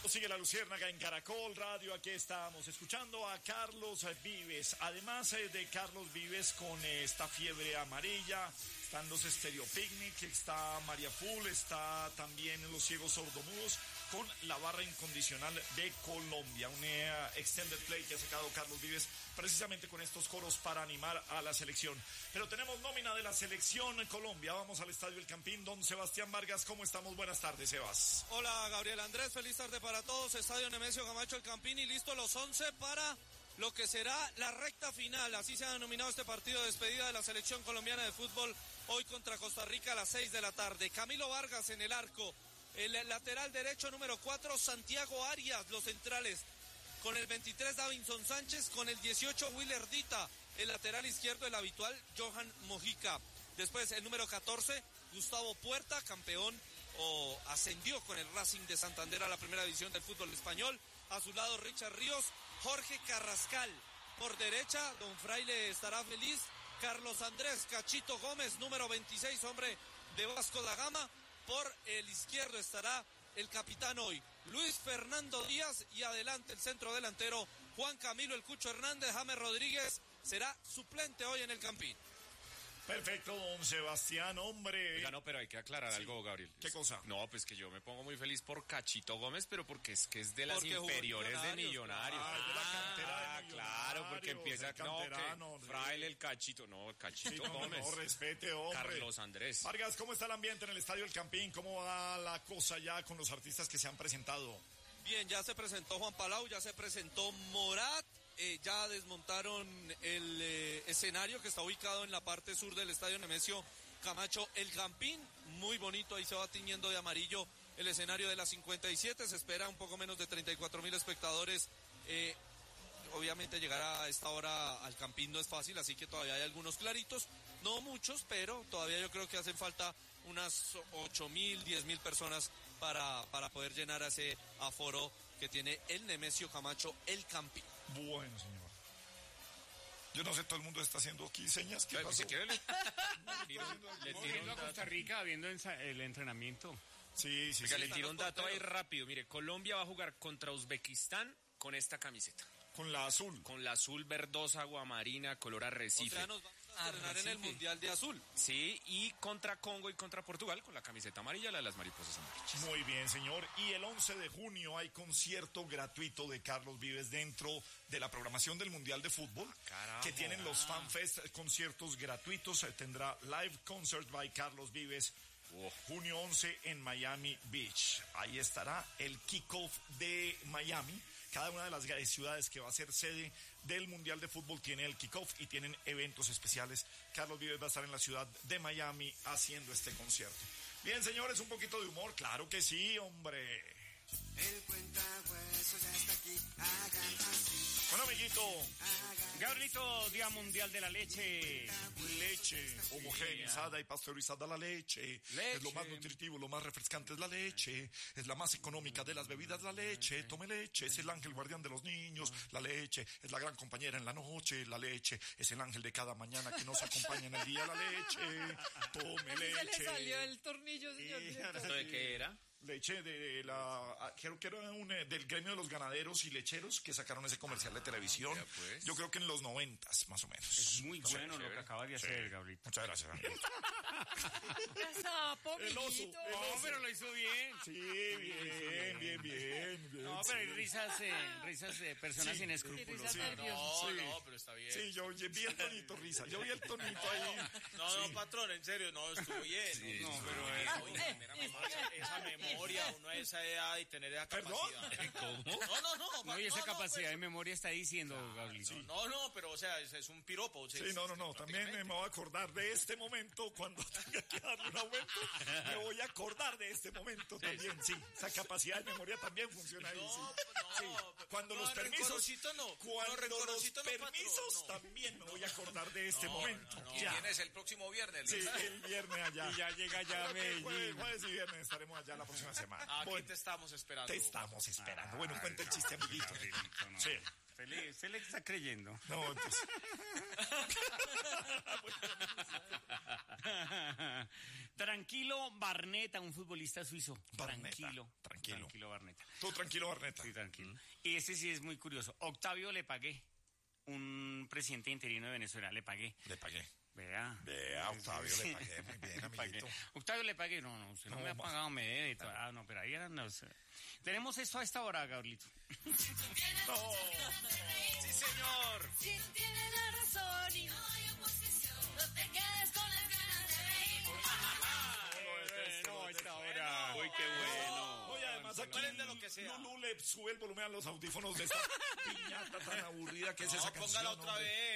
Sigue la Luciérnaga en Caracol Radio. Aquí estamos escuchando a Carlos Vives. Además de Carlos Vives con esta fiebre amarilla, están los Stereo Picnic, está María Full, está también los Ciegos Sordomudos con la barra incondicional de Colombia. Un extended play que ha sacado Carlos Vives precisamente con estos coros para animar a la selección. Pero tenemos nómina de la selección Colombia. Vamos al Estadio El Campín. Don Sebastián Vargas, ¿cómo estamos? Buenas tardes, Sebas. Hola, Gabriel Andrés. Feliz tarde para todos. Estadio Nemesio Camacho El Campín y listo los 11 para lo que será la recta final. Así se ha denominado este partido de despedida de la selección colombiana de fútbol hoy contra Costa Rica a las 6 de la tarde. Camilo Vargas en el arco. El lateral derecho número 4, Santiago Arias, los centrales. Con el 23, Davinson Sánchez. Con el 18, Willer Dita. El lateral izquierdo, el habitual, Johan Mojica. Después, el número 14, Gustavo Puerta, campeón o ascendió con el Racing de Santander a la primera división del fútbol español. A su lado, Richard Ríos. Jorge Carrascal. Por derecha, don Fraile estará feliz. Carlos Andrés Cachito Gómez, número 26, hombre de Vasco da Gama. Por el izquierdo estará el capitán hoy, Luis Fernando Díaz, y adelante el centro delantero, Juan Camilo El Cucho Hernández. James Rodríguez será suplente hoy en el Campín. Perfecto, don Sebastián, hombre. Oiga, no, pero hay que aclarar algo, Gabriel. ¿Qué cosa? No, pues que yo me pongo muy feliz por Cachito Gómez, pero porque es de las inferiores de Millonarios. De la cantera de claro, porque empieza que Fraile el Cachito. No, Cachito Gómez. No, respete, hombre. Carlos Andrés. Vargas, ¿cómo está el ambiente en el Estadio El Campín? ¿Cómo va la cosa ya con los artistas que se han presentado? Bien, ya se presentó Juan Palau, ya se presentó Morat. Ya desmontaron el escenario que está ubicado en la parte sur del Estadio Nemesio Camacho El Campín. Muy bonito, ahí se va tiñendo de amarillo el escenario de la 57. Se espera un poco menos de 34,000 espectadores. Obviamente llegar a esta hora al Campín no es fácil, así que todavía hay algunos claritos. No muchos, pero todavía yo creo que hacen falta unas 8,000, 10,000 personas para poder llenar ese aforo que tiene el Nemesio Camacho El Campín. Bueno, señor. Yo no sé, todo el mundo está haciendo aquí señas. ¿Qué pasó? Si quiere, le tiro a Costa Rica viendo el entrenamiento. Sí. Oiga, le tiro un dato ahí rápido. Mire, Colombia va a jugar contra Uzbekistán con esta camiseta. Con la azul. Con la azul verdosa, aguamarina, color arrecife. O sea, nos vamos a estrenar en el Mundial de Azul. Sí, y contra Congo y contra Portugal con la camiseta amarilla, la de las mariposas amarillas. Muy bien, señor. Y el 11 de junio hay concierto gratuito de Carlos Vives dentro de la programación del Mundial de Fútbol. Que tienen los FanFest, conciertos gratuitos. Tendrá Live Concert by Carlos Vives. Junio 11 en Miami Beach. Ahí estará el kickoff de Miami. Cada una de las ciudades que va a ser sede del Mundial de Fútbol tiene el kickoff y tienen eventos especiales. Carlos Vives va a estar en la ciudad de Miami haciendo este concierto. Bien, señores, un poquito de humor. Claro que sí, hombre. El cuentahueso ya está aquí, hagan así. Bueno, amiguito. Gabrielito, Día Mundial de la Leche. Leche homogeneizada y pasteurizada, la leche. Es lo más nutritivo, lo más refrescante es la leche. Es la más económica de las bebidas, la leche. Tome leche, es el ángel guardián de los niños. La leche es la gran compañera en la noche. La leche es el ángel de cada mañana que nos acompaña en el día. La leche, tome leche. Se le salió el tornillo, señor. ¿Esto de qué era? Leche de la... Creo que era del gremio de los ganaderos y lecheros que sacaron ese comercial de televisión. Pues. Yo creo que en los 90s, más o menos. Es muy bueno lo que acaba de hacer, Gabriel. Muchas gracias, Gabriel. El oso. No, pero lo hizo bien. Sí, bien. No, pero hay risas de personas sin escrúpulos. Sí, No, pero está bien. Sí, yo vi el tonito risa. Yo vi el tonito ahí. No, patrón, en serio, no, estuvo bien. Sí, no, pero esa memoria, uno a esa edad y tener esa capacidad. ¿Cómo? No, y esa capacidad de memoria está diciendo, Gabriel. No, pero o sea, es un piropo. Sí, no. También me voy a acordar de este momento cuando tenga que darle un aumento. Me voy a acordar de este momento también, sí. Esa capacidad de memoria también funciona ahí, sí. Cuando los permisos... Cuando los permisos también me voy a acordar de este momento. Ya. ¿Tienes el próximo viernes? Sí, el viernes allá. Y ya llega ya a Medellín. Jueves y viernes estaremos allá la próxima semana. Aquí te estamos esperando. Te estamos esperando. Bueno, cuenta el chiste, amiguito. No. Sí. Se le está creyendo. No, entonces... Tranquilo Barneta, un futbolista suizo. Tranquilo Barneta. Todo tranquilo, Barneta. Sí, tranquilo. Y este sí es muy curioso. Octavio le pagué. Un presidente interino de Venezuela, le pagué. Le pagué. Vea, Octavio, le pagué. Muy bien, amiguito. Octavio le pagué. No, usted no me ha pagado, me debe. Y todo. Ah, no, pero ahí eran los... Tenemos esto a esta hora, Gabrielito. No. Sí, señor. Si tienes la razón y no hay oposición, no te quedes con las ganas de reír. No, a esta hora. Uy, qué bueno. Oye, además aquí Hablen de lo que sea. Lulú le sube el volumen a los audífonos de esa piñata tan aburrida que es esa canción. Póngala otra hombre. vez.